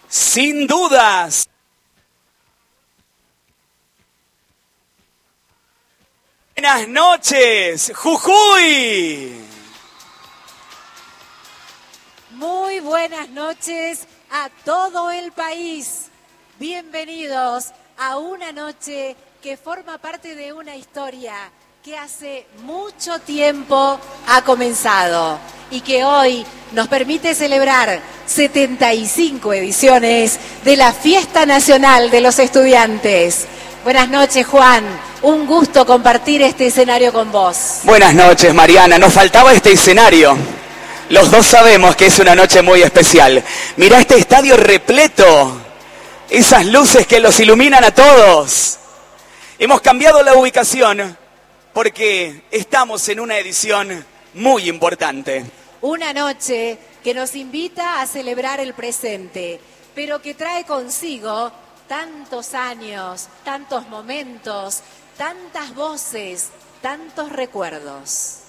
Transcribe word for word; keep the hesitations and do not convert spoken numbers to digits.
Sin dudas. Buenas noches, Jujuy. Muy buenas noches a todo el país. Bienvenidos a una noche que forma parte de una historia que hace mucho tiempo ha comenzado y que hoy nos permite celebrar setenta y cinco ediciones de la Fiesta Nacional de los Estudiantes. Buenas noches, Juan. Un gusto compartir este escenario con vos. Buenas noches, Mariana. Nos faltaba este escenario. Los dos sabemos que es una noche muy especial. Mirá este estadio repleto. Esas luces que los iluminan a todos. Hemos cambiado la ubicación porque estamos en una edición muy importante. Una noche que nos invita a celebrar el presente, pero que trae consigo tantos años, tantos momentos, tantas voces, tantos recuerdos.